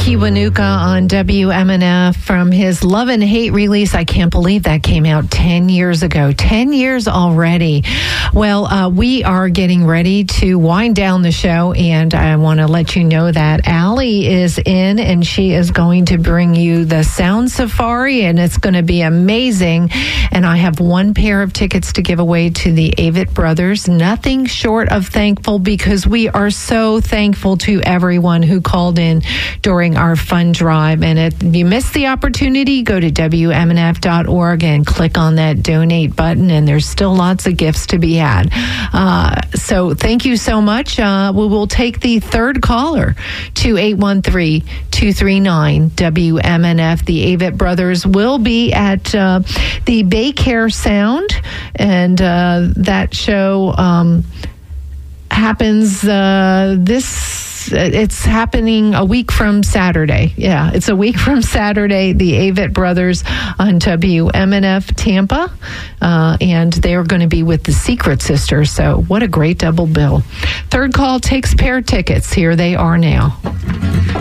Kiwanuka on WMNF from his Love and Hate release. I can't believe that came out 10 years ago. 10 years already. Well, we are getting ready to wind down the show, and I want to let you know that Allie is in, and she is going to bring you the Sound Safari, and it's going to be amazing. And I have one pair of tickets to give away to the Avett Brothers. Nothing short of thankful, because we are so thankful to everyone who called in during our fund drive. And if you missed the opportunity, go to WMNF.org and click on that donate button, and there's still lots of gifts to be had. So thank you so much. We will take the third caller to 813-239-WMNF. The Avett Brothers will be at the Baycare Sound, and that show happens it's happening a week from Saturday. Yeah, it's a week from Saturday. The Avett Brothers on WMNF Tampa, and they're going to be with the Secret Sisters. So what a great double bill. Third call takes pair tickets. Here they are now.